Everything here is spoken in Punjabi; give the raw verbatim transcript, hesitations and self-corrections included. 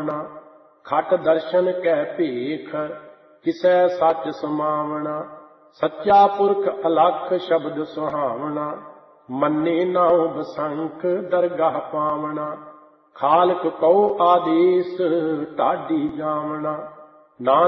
ਭਾਵਨਾ। ਖਟ ਦਰਸ਼ਨ ਕੈ ਭੇਖ ਕਿਸੈ ਸੱਚ ਸਮਾਵਣਾ। ਸੱਚਾ ਪੁਰਖ ਅਲਖ ਸ਼ਬਦ ਸੁਹਾਵਣਾ। ਮੰਨੇ ਨਾਉ ਬਸੰਖ ਦਰਗਾਹ ਪਾਵਣਾ। ਖਾਲਕ ਕਉ ਆਦੇਸ ਢਾਡੀ ਜਾਵਣਾ। ਨਾਨਕ